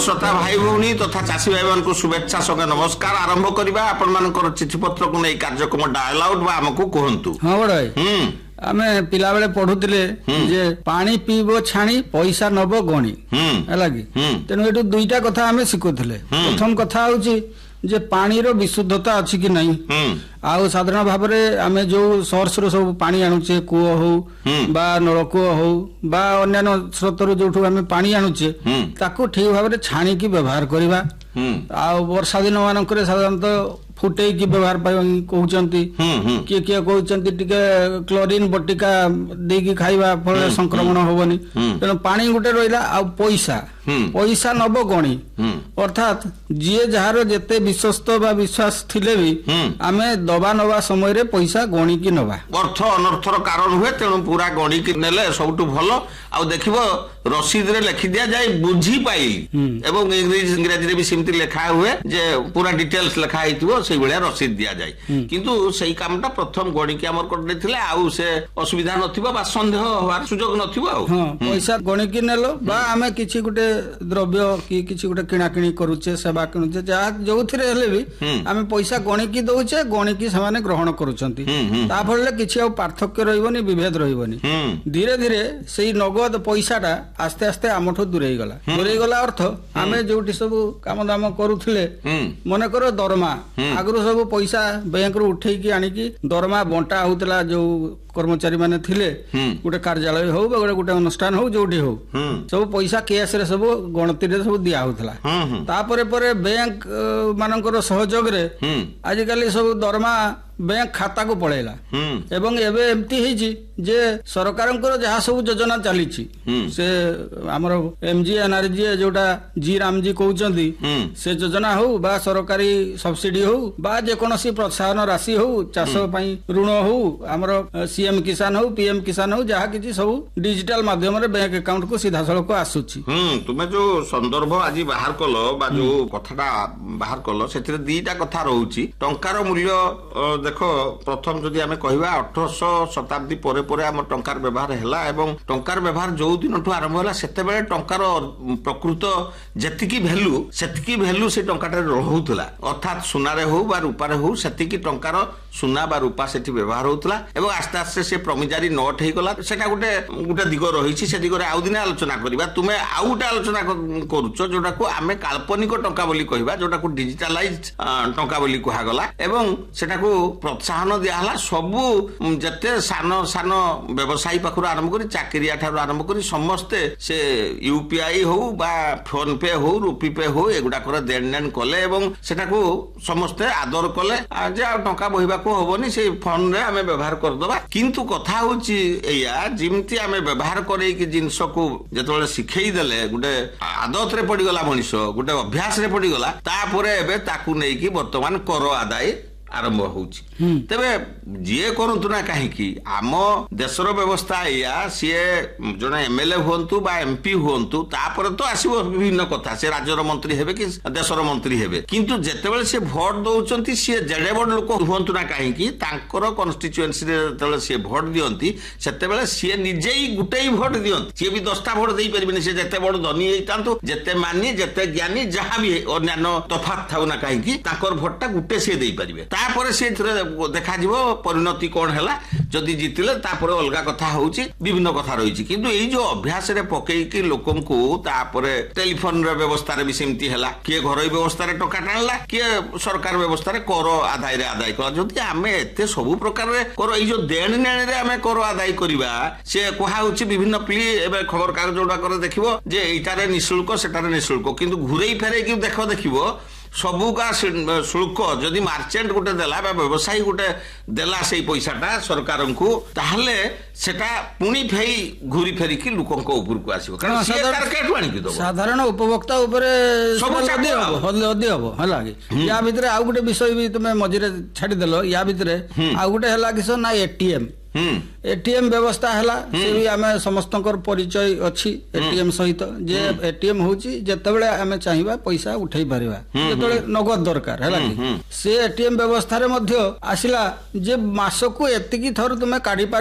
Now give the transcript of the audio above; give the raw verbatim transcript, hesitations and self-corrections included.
श्रोता भाई भौणी तथा चाषी भाई मान शुभेच्छा संगे नमस्कार आरंभ करवा आपण मानकर चिठी पत्र को नहीं कार्यक्रम डायल आउट बा हमकु कहंतु। हां बड़ भाई आमे पिला बेले पढुतिले जे पानी पीबो छाणी पैसा नबो गणी हैला कि तेनु एटु दुईटा कथा आमे सिखुथिले। प्रथम कथा होची जे पानी रो विशुद्धता अछि कि नहीं आउ साधारण भाव में आमे जो सोर्स रो सब पानी आणुचे कूओ हो बा नलकूओ हो बा अन्य स्रोत रो जोठु आमे पानी आणुचे ताको ठीक भाव में छाणी की व्यवहार करबा। आ वर्षा दिन मानकर साधारणतः फुटे की व्यवहार कहते किए किए कहते क्लोरीन बटिका देकी खाइबा फल संक्रमण होबनी तेणु पानी गोटे रहा आ पैसा पैसा नब गणी अर्थात जी जार जेते विश्वस्त बा विश्वास थिले भी आमे दबा नवा समय रे पैसा गणी की नबा अर्थ अनर्थर कारण हुए तेणु पूरा गणी की नेले सबटु भलो आ देखिबो रसीद रे लिखि दिया जाय बुझी पाइली एवं इंग्लिश इंग्रजी रे भी सिमती लिखा हुए जे पूरा डिटेल्स लिखा हितबो सेई बेले रसीद दिया जाय किंतु सेई कामटा प्रथम गणी के हमर कर देथिले आउ से असुविधा नथिबो बा संदेह होवार सुयोग नथिबो आ हां पैसा गणी की नेलो बा आमे किछि गुटे द्रव्य कि किछि गुटे किणा किणी करूचे सेवा करूचे जा जोथिरे हेले भी आमे पैसा गणी की दउचे गणी की समाने ग्रहण करूचंती ता फले किछि आ पार्थक्य रहिबोनी विभेद रहिबोनी धीरे धीरे सेई नगद पैसाटा आस्ते आस्ते आमठो दूरे गला दूरे गला अर्थ आमे जोठी सब काम दाम करूथिले मने करो दरमा आगरो सब पैसा बैंक रो उठेई की आनी की दरमा बंटा होतला जो कर्मचारी माने थिले गोटे कार्यालय हो गोटे गोटे अनुष्ठान हो जोठी हो सब पैसा केस रे सब गणति रे सब दिया होतला तापरे परे बैंक मानकर सहयोग रे आज काली सब दरमा बैंक खाता को पळेला एवं एबे एम्ति हिची जे सरकारंकर जहा सब योजना चली से हमर एमजी एनआरजी जोटा जी रामजी कहउचंदी से योजना हो बा सरकारी सब्सिडी हो बा जे कोनोसी प्रोत्साहन राशि हो चाष पई ऋण हो हमर सीएम किसान हो पीएम किसान हो जहा किछि सब डिजिटल माध्यम रे बैंक अकाउंट को सीधा सड़क आसुची। हम तुमे जो संदर्भ आज बाहर कलो बा जो कथाटा बाहर कलो सेथिरे दीटा कथा रहउची टंकार मूल्य देखो प्रथम जदि आमे कहबा अठारह शताब्दी परे परे हम टंकार व्यवहार हैला एवं टंकार व्यवहार जो दिन आरंभ होला सेते बेले टंकार प्रकृत जेतिकी वैल्यू सेतिकी वैल्यू से टंकाटा रहउतला अर्थात सुना रे हो बा रूपा रे हो सेतिकी टंकार सुना बा रूपा सेठी व्यवहार होतला एवं आस्ते आस्ते से प्रमिजारी नोट हे गला सेटा गुटे गुटे दिग रहिछि से दिगरे आउ दिन आलोचना करबा तुमे आउ गुटे आलोचना करूछो जोटा को आमे काल्पनिक टंका बोली कहबा जोटा को डिजिटलाइज्ड टंका बोली कहा गला एवं सेटा को प्रोत्साहन दियाला सबु जते सानो सानो व्यवसायी पाखरु आरंभ करी चाकरिया ठारु आरंभ करी समस्ते से यूपीआई हो बा फोन पे हो रुपी पे हो एगुडा कर देन नेन कले एवं सेटा को समस्ते आदर कले जे टंका बहिबा को होबनी से फोन रे आमे व्यवहार कर दबा किंतु कथा होची एया जिमती आमे व्यवहार करे कि जिंस को जतले सिखै देले गुटे आदत रे पड़ी गला मनुष्य गुटे अभ्यास रे पड़ी गला तापरे एबे ताकू नै कि वर्तमान कर आदाय आरंभ होची तबे जे करंतु ना काहे कि आम देशर व्यवस्था या सी जने एमएलए होंतु बा एमपी होंतु तापर तो आसीबो विभिन्न कथा से राज्यर मंत्री हेबे कि देशर मंत्री हेबे किंतु जेतेबेले से वोट दउचंती से जेडे बड लोक होंतु ना काहे कि तांकर कन्स्टिट्युएंसी रे जेतेबेले से वोट दियंती सेतेबेले से निजे ही गुटेई वोट दियंती से भी दसटा वोट देई परबिनी से जेते बड धनी हेतांतु जेते मानी जेते ज्ञानी जहां भी अन्यान्य तफात थाउ ना काहे कि तांकर वोटटा गुटे से देई परिबे तापर से देखा जीवो परिणति कौन हैला जदि जीतिले तापरे अलगा कथा होउची विभिन्न कथा रहिची किंतु एई जो अभ्यास रे पकेई कि लोकन को तापरे टेलीफोन रे व्यवस्था रे भी सेमती हैला के घरोई व्यवस्था रे टका टाणला के सरकार व्यवस्था रे कर आदाय रे आदाय कर जदि आमे एते सब प्रकार रे कर एई जो देण नेण रे आमे कर आदाय करिबा से कोहा होउची विभिन्न प्ली एबे खबर कागज जोडा करे देखिबो जे एइटा रे निशुल्क सेटा रे निशुल्क किंतु घुरेई फेरे कि देखो देखिबो सबू का शुल्क जदि मार्चेंट गोटे देला व्यवसायी गोटे देला से पैसाटा सरकार को ताहले सेटा पुणी फेई घुरी फेरी कि लोकन को ऊपर को आसीबो कारण सरकार केटु आनी कि दबो साधारण उपभोक्ता ऊपर सब लदी हबो लदी हबो हला कि या भितरे आ गोटे विषय भी तुमे मझिरे छाडी देलो या भितरे आ गोटे हला कि ना एटीएम एटीएम व्यवस्था हैला से भी आमे समस्तकर परिचय अछि एटीएम सहित जे एटीएम होची जेतेबेले आमे चाहिबा पैसा उठै परिबा जेतेबेले नगद दरकार हैला कि से एटीएम व्यवस्था रे मध्य आसिला जे मासको एतिकी थर तुमे काढी